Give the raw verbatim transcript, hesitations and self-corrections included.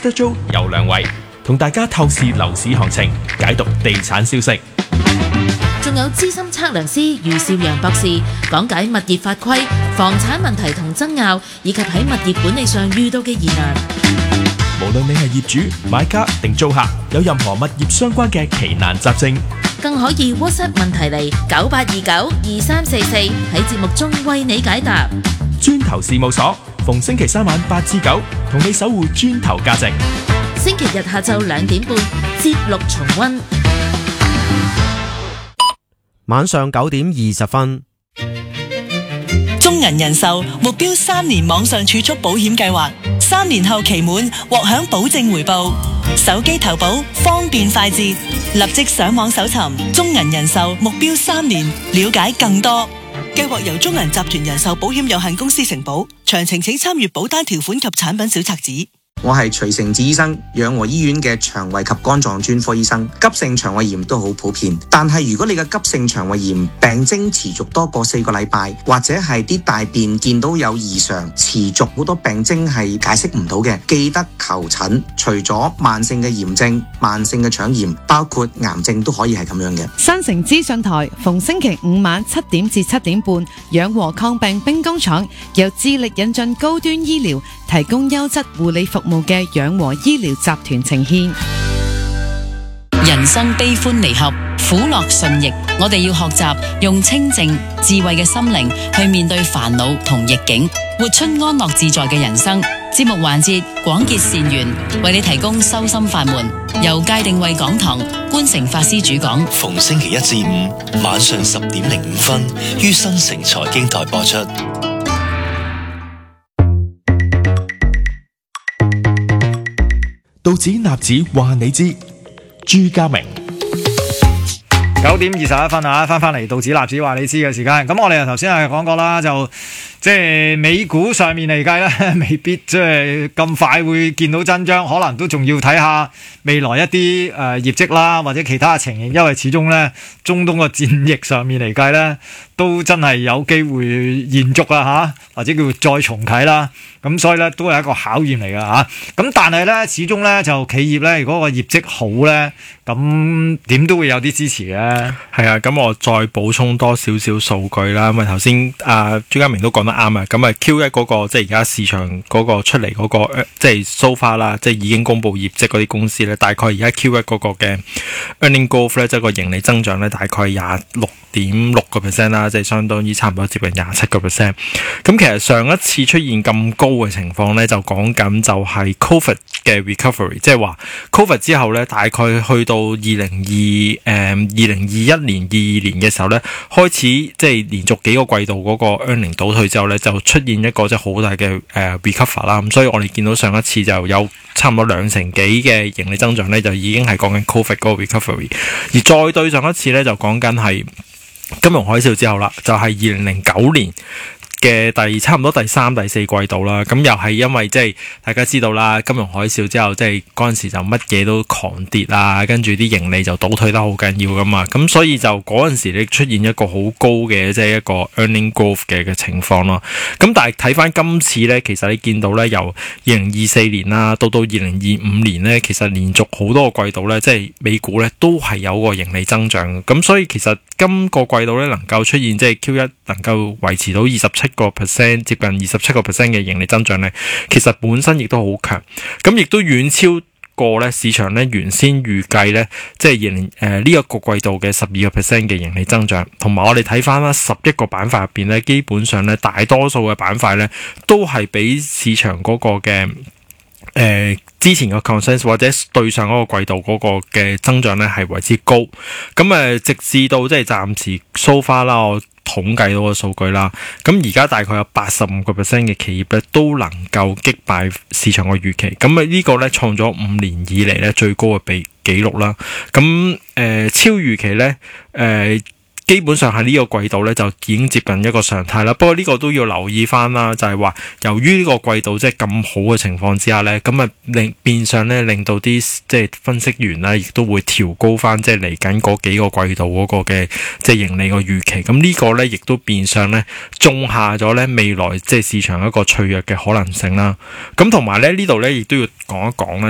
租有兩位，同大家透視樓市行情，解讀地產消息。 仲有資深測量師余少陽博士講解物業法規、房產問題同爭拗，以及喺物業管理上遇到嘅疑難。 無論你係業主、買家定租客，有任何物業相關嘅奇難雜症， 更可以 WhatsApp 問題嚟九八二九二三四四，喺節目中為你解答。 磚頭事務所逢星期三晚八至九，同你守護磚頭價值。 星期日下晝兩點半，節錄重溫。 晚上九點二十分。 中銀人壽目標三年網上儲蓄保險計劃，三年後期滿獲享保證回報。手機投保方便快捷，立即上網搜尋中銀人壽目標三年，了解更多。計劃由中銀集團人壽保險有限公司承保，詳情請參閱保單條款及產品小冊子。 我係徐成志醫生，養和醫院嘅腸胃及肝臟專科醫生。急性腸胃炎都好普遍，但係如果你嘅急性腸胃炎病徵持續多過四個禮拜，或者係啲大便見到有異常，持續好多病徵係解釋唔到嘅，記得求診。除咗慢性嘅炎症、慢性嘅腸炎，包括癌症都可以係咁樣嘅。 新城資訊台逢星期五晚七點至七點半，養和抗病兵工廠由致力引進高端醫療，提供優質護理服務嘅養和醫療集團呈獻。 人生悲歡離合，苦樂順逆，我哋要學習用清靜智慧嘅心靈去面對煩惱同逆境，活出安樂自在嘅人生。節目環節廣結善緣，為你提供修心法門，由界定慧講堂觀誠法師主講， 逢星期一至五晚上十點零五分於新城財經台播出。 道指納指話你知，朱家明。 九點二十一分啊，翻翻嚟道指納指話你知嘅時間。咁我哋又頭先係講過啦，就即係美股上面嚟計咧，未必即係咁快會見到真章，可能都仲要睇下未來一啲誒、呃、業績啦，或者其他嘅情形，因為始終咧中東嘅戰役上面嚟計咧，都真係有機會延續啊嚇，或者叫再重啟啦。咁所以咧都係一個考驗嚟㗎嚇。咁但係咧始終咧就企業咧，如果個業績好咧，咁點都會有啲支持嘅。 係啊，咁我再補充多少少數據啦。因為頭先阿朱家明都講得啱啊。咁啊 Q 一 嗰個即係而家市場嗰個出嚟嗰個即係 so far 啦，即係已經公布業績嗰啲公司咧，大概而家 Q 一 嗰個嘅 earning growth 咧，即係個盈利增長咧，大概廿六點六個 percent 啦，即係相當於差唔多接近廿七個 percent。咁其實上一次出現咁高嘅情況咧，就講緊就係 Covid 嘅 recovery， 即係話 Covid 之後咧，大概去到二零二誒二零二一年、二二年嘅時候咧，開始即係連續幾個季度嗰個 earning 倒退之後咧，就出現一個即係好大嘅誒 recover 啦。咁所以我哋見到上一次就有差唔多兩成幾嘅盈利增長咧，就已經係講緊 Covid 嗰個 recovery。而再對上一次咧，就講緊係金融海嘯之後啦，就係二零零九年嘅第差唔多第三、第四季度啦，咁又係因為即係大家知道啦，金融海嘯之後，即係嗰陣時就乜嘢都狂跌啊，跟住啲盈利就倒退得好緊要噶嘛，咁所以就嗰陣時你出現一個好高嘅即係一個 earning growth 嘅嘅情況咯。咁但係睇翻今次咧，其實你見到咧，由二零二四年啦，到到二零二五年咧，其實連續好多個季度咧，即係美股咧都係有個盈利增長。咁所以其實今個季度咧能夠出現即係 Q 一 能夠維持到二十七個 percent 接近二十七個 percent 嘅盈利增長咧，其實本身亦都好強，咁亦都遠超過咧市場咧原先預計咧，即係二零誒呢一個季度嘅十二個 percent 嘅盈利增長。同埋我哋睇翻啦，十一個板塊入邊咧，基本上咧大多數嘅板塊咧都係比市場嗰個嘅誒、呃、之前嘅 consensus 或者對上嗰個季度嗰個嘅增長咧係為之高。咁誒直至到即係暫時 so far 啦，我統計到個數據啦，咁而家大概有八十五個 percent 嘅企業咧都能夠擊敗市場嘅預期，咁啊呢個咧創咗五年以嚟咧最高嘅比紀錄啦。咁誒、呃、超預期咧誒。呃基本上喺呢個季度咧就已經接近一個常態啦。不過呢個都要留意翻啦，就係話由於呢個季度即係咁好嘅情況之下咧，咁啊令變相咧令到啲即係分析員咧亦都會調高翻即係嚟緊嗰幾個季度嗰個嘅即係盈利個預期。咁呢個咧亦都變相咧種下咗咧未來即係市場一個脆弱嘅可能性啦。咁同埋咧呢度咧亦都要講一講咧。